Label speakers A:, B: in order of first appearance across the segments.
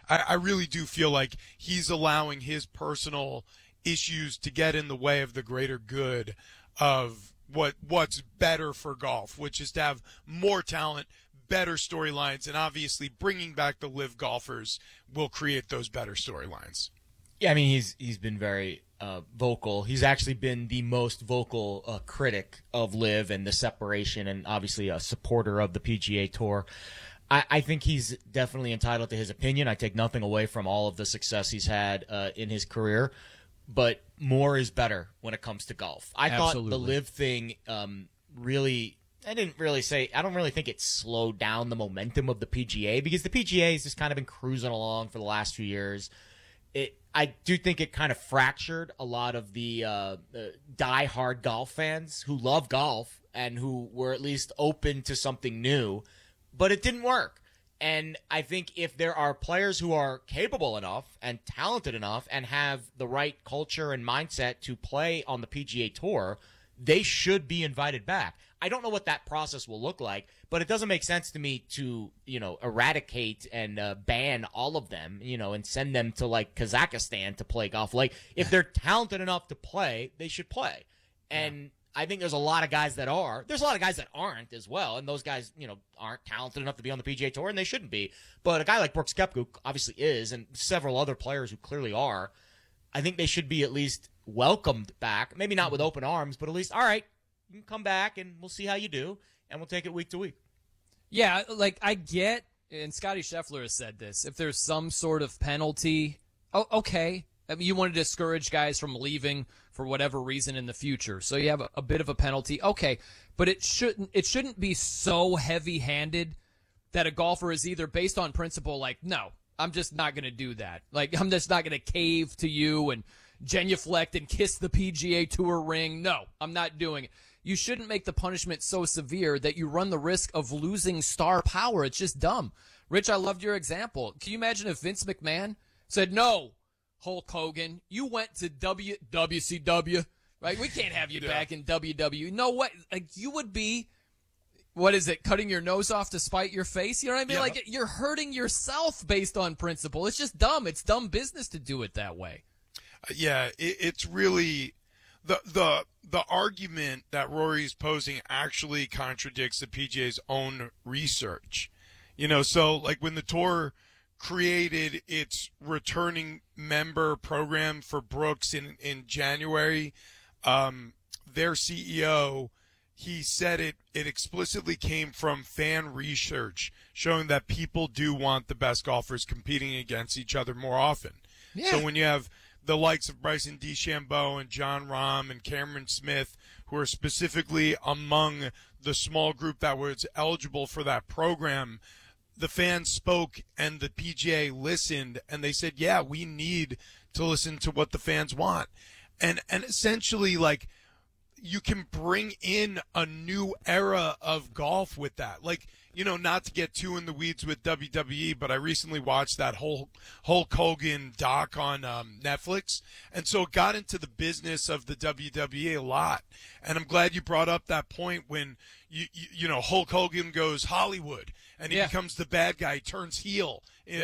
A: I really do feel like he's allowing his personal issues to get in the way of the greater good of what's better for golf, which is to have more talent, better storylines, and obviously bringing back the live golfers will create those better storylines.
B: Yeah, I mean, he's been very vocal. He's actually been the most vocal critic of live and the separation, and obviously a supporter of the PGA Tour. I think he's definitely entitled to his opinion. I take nothing away from all of the success he's had in his career, but more is better when it comes to golf. I thought the live thing really – I don't really think it slowed down the momentum of the PGA, because the PGA has just kind of been cruising along for the last few years. I do think it kind of fractured a lot of the die-hard golf fans who love golf and who were at least open to something new, but it didn't work. And I think if there are players who are capable enough and talented enough and have the right culture and mindset to play on the PGA Tour, they should be invited back. I don't know what that process will look like, but it doesn't make sense to me to, eradicate and ban all of them, and send them to like Kazakhstan to play golf. Like, if they're talented enough to play, they should play. And I think there's a lot of guys that are. There's a lot of guys that aren't as well, and those guys, aren't talented enough to be on the PGA Tour, and they shouldn't be. But a guy like Brooks Koepka, who obviously is, and several other players who clearly are, I think they should be at least welcomed back. Maybe not with open arms, but at least, all right, you can come back, and we'll see how you do, and we'll take it week to week.
C: Yeah, like, I get, and Scotty Scheffler has said this, if there's some sort of penalty, okay. I mean, you want to discourage guys from leaving for whatever reason in the future, so you have a bit of a penalty, okay. But it shouldn't be so heavy-handed that a golfer is either based on principle, like, no, I'm just not going to do that. Like, I'm just not going to cave to you and genuflect and kiss the PGA Tour ring. No, I'm not doing it. You shouldn't make the punishment so severe that you run the risk of losing star power. It's just dumb. Rich, I loved your example. Can you imagine if Vince McMahon said, no, Hulk Hogan, you went to WCW, right? We can't have you back in WWE. No way. Like, you would be, what is it, cutting your nose off to spite your face? You know what I mean? Yeah. Like, you're hurting yourself based on principle. It's just dumb. It's dumb business to do it that way.
A: Yeah, it's really the argument that Rory's posing actually contradicts the PGA's own research. So like when the tour created its returning member program for Brooks in January, their CEO, he said it explicitly came from fan research showing that people do want the best golfers competing against each other more often. Yeah. So when you have the likes of Bryson DeChambeau and Jon Rahm and Cameron Smith, who are specifically among the small group that was eligible for that program, the fans spoke and the PGA listened, and they said, yeah, we need to listen to what the fans want. And essentially, like, you can bring in a new era of golf with that. Like, not to get too in the weeds with WWE, but I recently watched that whole Hulk Hogan doc on Netflix. And so it got into the business of the WWE a lot. And I'm glad you brought up that point when, Hulk Hogan goes Hollywood and he becomes the bad guy, turns heel,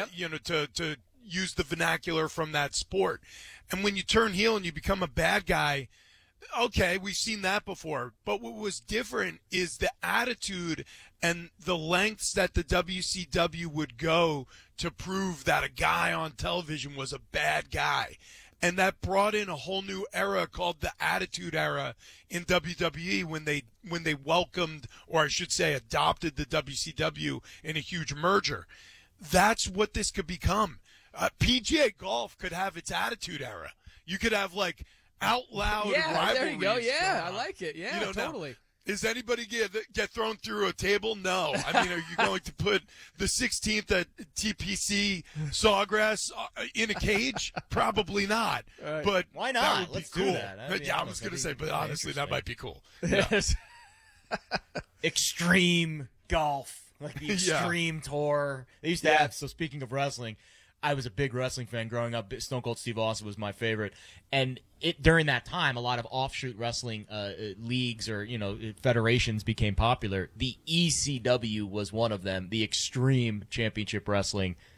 A: to use the vernacular from that sport. And when you turn heel and you become a bad guy, okay, we've seen that before. But what was different is the attitude and the lengths that the WCW would go to prove that a guy on television was a bad guy. And that brought in a whole new era called the Attitude Era in WWE when they welcomed, or I should say adopted, the WCW in a huge merger. That's what this could become. PGA Golf could have its Attitude Era. You could have, like, out loud rivalries.
C: There you go. Yeah, I like it. Yeah, totally.
A: Now, is anybody get thrown through a table? No. I mean, are you going to put the 16th at TPC Sawgrass in a cage? Probably not.
B: Right.
A: But
B: why not?
A: That would
B: Let's
A: be cool.
B: Do that.
A: I was going to say, but honestly, that might be cool.
B: Yeah. Extreme golf, like the Extreme Tour. They used to have. So speaking of wrestling, I was a big wrestling fan growing up. Stone Cold Steve Austin was my favorite. And during that time, a lot of offshoot wrestling leagues or, federations became popular. The ECW was one of them, the Extreme Championship Wrestling.